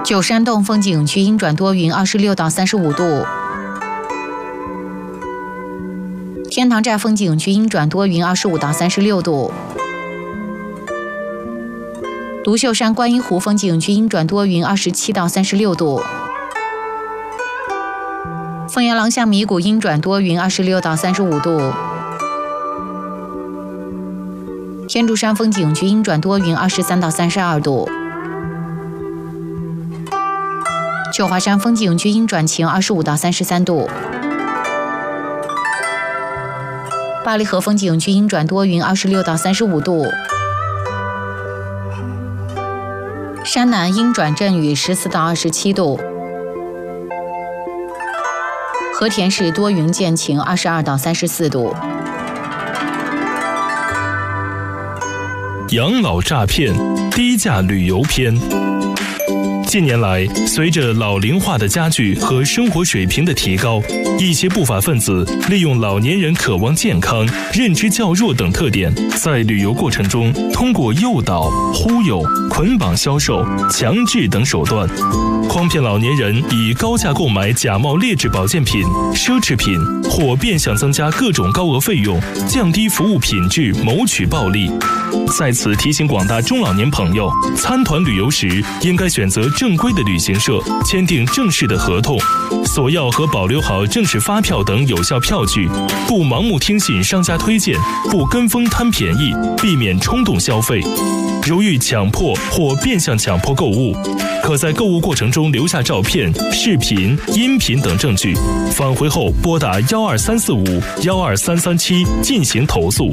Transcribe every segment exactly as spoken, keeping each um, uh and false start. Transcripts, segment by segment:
九山洞风景区阴转多云，二十六到三十五度。天堂寨风景区阴转多云，二十五到三十六度。独秀山观音湖风景区阴转多云，二十七到三十六度。凤阳廊下米谷阴转多云，二十六到三十五度。天竺山风景区阴转多云，二十三到三十二度。九华山风景区阴转晴，二十五到三十三度。八里河风景区阴转多云，二十六到三十五度。山南阴转阵雨，十四到二十七度。和田市多云见晴，二十二到三十四度。 养老诈骗，低价旅游篇。近年来，随着老龄化的加剧和生活水平的提高，一些不法分子利用老年人渴望健康、认知较弱等特点，在旅游过程中通过诱导、忽悠、捆绑销售、强制等手段，诓骗老年人以高价购买假冒劣质保健品、奢侈品，或变相增加各种高额费用，降低服务品质，谋取暴利。在此提醒广大中老年朋友，参团旅游时应该选择正规的旅行社，签订正式的合同，索要和保留好正式发票等有效票据，不盲目听信商家推荐，不跟风贪便宜，避免冲动消费。如遇强迫或变相强迫购物，可在购物过程中留下照片、视频、音频等证据，返回后拨打幺二三四五幺二三三七进行投诉。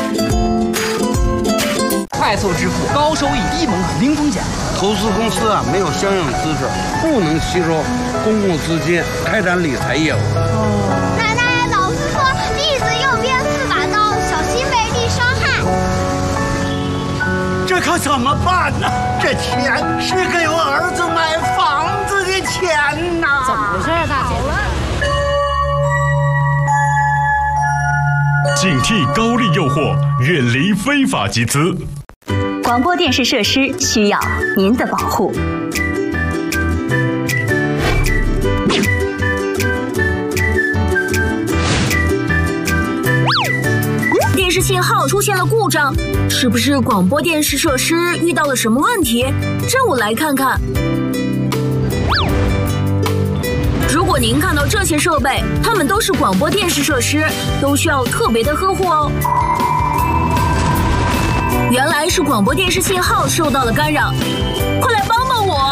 快速支付，高收益，低门槛，零风险。 投资公司啊没有相应资质，不能吸收公共资金开展理财业务。 奶奶，老师说栗子右边是把刀，小心被利伤害。 这可怎么办呢？这钱是给我儿子买房子的钱呐！ 怎么回事啊，大姐？ 警惕高利诱惑，远离非法集资。 广播电视设施需要您的保护。 电视信号出现了故障，是不是广播电视设施遇到了什么问题？让我来看看。如果您看到这些设备，它们都是广播电视设施，都需要特别的呵护哦。原来是广播电视信号受到了干扰，快来帮帮我！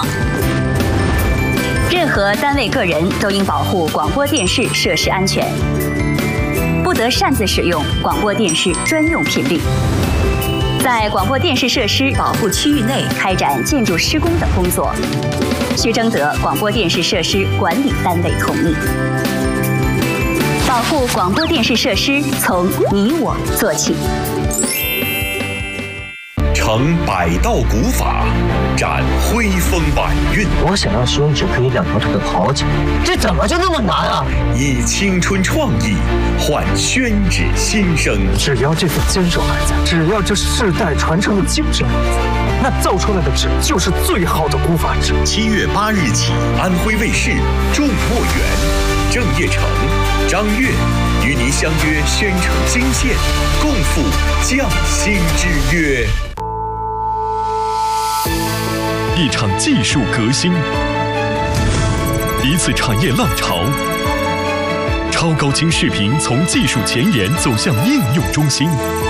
任何单位个人都应保护广播电视设施安全，不得擅自使用广播电视专用频率。在广播电视设施保护区域内开展建筑施工等工作，需征得广播电视设施管理单位同意。保护广播电视设施，从你我做起。 成百道古法，展恢风百韵。 我想让宣纸可以两条腿跑起来，这怎么就那么难啊？ 以青春创意换宣纸新生。 只要这份坚守还在，只要这世代传承的精神还在，那造出来的纸就是最好的古法纸。 七月八日起，安徽卫视众墨园，郑业成、张悦与您相约宣城惊现，共赴匠心之约。 一场技术革新，一次产业浪潮，超高清视频从技术前沿走向应用中心。